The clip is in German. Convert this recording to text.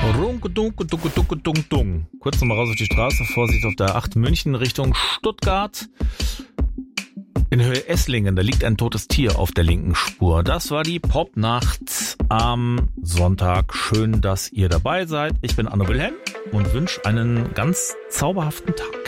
Runke-dunke-dunke-dunke-dunke-dung. Kurz nochmal raus auf die Straße, Vorsicht auf der 8 München Richtung Stuttgart. In Höhe Esslingen, da liegt ein totes Tier auf der linken Spur. Das war die Popnacht am Sonntag. Schön, dass ihr dabei seid. Ich bin Anno Wilhelm und wünsche einen ganz zauberhaften Tag.